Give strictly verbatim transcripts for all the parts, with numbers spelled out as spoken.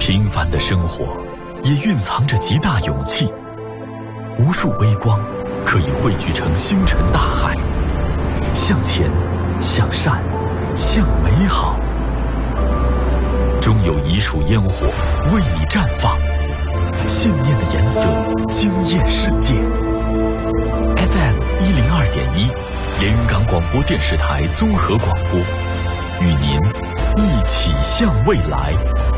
平凡的生活也蕴藏着极大勇气，无数微光可以汇聚成星辰大海。向前，向善，向美好，终有一束烟火为你绽放，信念的颜色惊艳世界。 F M 一零二点一，连云港广播电视台综合广播，与您一起向未来。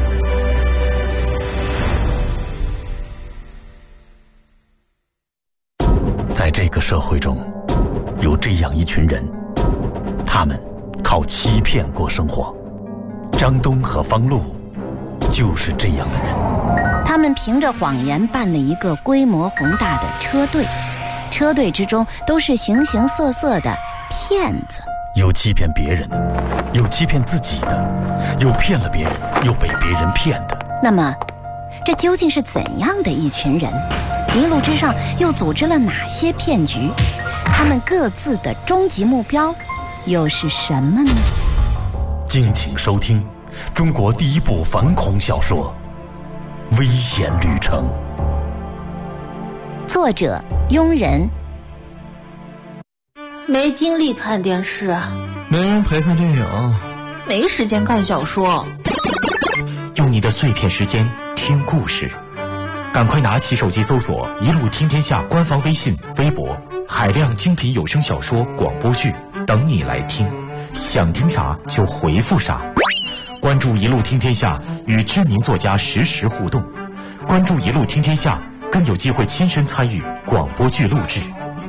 在这个社会中，有这样一群人，他们靠欺骗过生活。张东和方路就是这样的人。 他们凭着谎言办了一个规模宏大的车队，车队之中都是形形色色的骗子， 有欺骗别人的，有欺骗自己的，有骗了别人又被别人骗的。 那么这究竟是怎样的一群人？一路之上又组织了哪些骗局？他们各自的终极目标又是什么呢？ 敬请收听中国第一部反恐小说《危险旅程》， 作者庸人。 没精力看电视， 没人陪看电影， 没时间看小说。 用你的碎片时间听故事，赶快拿起手机搜索“一路听天下”官方微信、微博，海量精品有声小说、广播剧等你来听。想听啥就回复啥。关注“一路听天下”，与知名作家实时互动。关注“一路听天下”，更有机会亲身参与广播剧录制。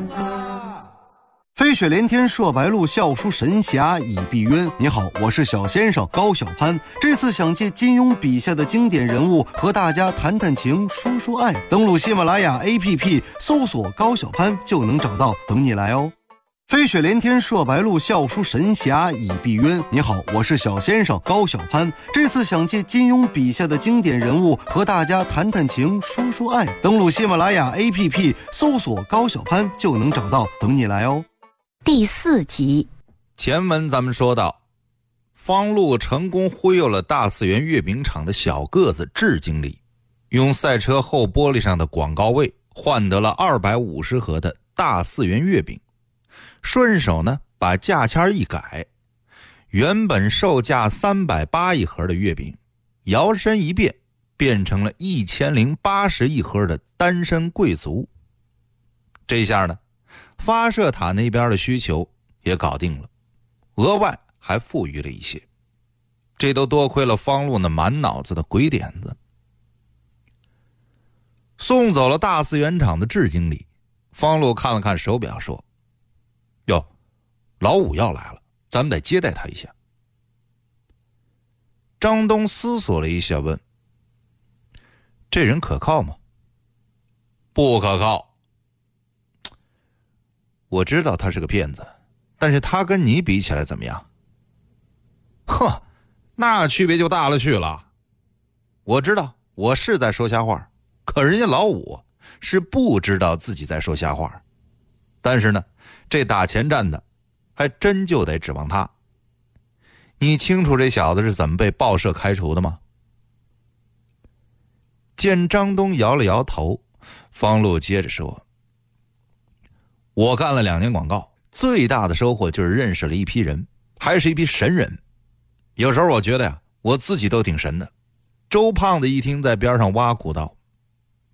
飞雪连天射白鹿，笑书神侠倚碧鸳。你好，我是小先生高晓攀。这次想借金庸笔下的经典人物和大家谈谈情，说说爱。登录喜马拉雅 A P P 搜索高晓攀就能找到，等你来哦。飞雪连天射白鹿，笑书神侠倚碧鸳。你好，我是小先生高晓攀。这次想借金庸笔下的经典人物和大家谈谈情，说说爱。登录喜马拉雅 A P P 搜索高晓攀就能找到，等你来哦。 第四集， 前文咱们说到，方路成功忽悠了大四元月饼厂的小个子智经理，用赛车后玻璃上的广告位换得了二百五十盒的大四元月饼，顺手呢把价签一改，原本售价三百八一盒的月饼，摇身一变变成了一千零八十一盒的单身贵族。这下呢，发射塔那边的需求也搞定了，额外还富裕了一些，这都多亏了方路那满脑子的鬼点子。送走了大四元厂的智经理，方路看了看手表说：哟，老五要来了，咱们得接待他一下。张东思索了一下问：这人可靠吗？不可靠。我知道他是个骗子，但是他跟你比起来怎么样？呵，那区别就大了去了。我知道我是在说瞎话，可人家老五是不知道自己在说瞎话。但是呢，这打前站的还真就得指望他。你清楚这小子是怎么被报社开除的吗？见张东摇了摇头，方路接着说：我干了两年广告，最大的收获就是认识了一批人，还是一批神人。有时候我觉得呀，我自己都挺神的。周胖子一听在边上挖苦道：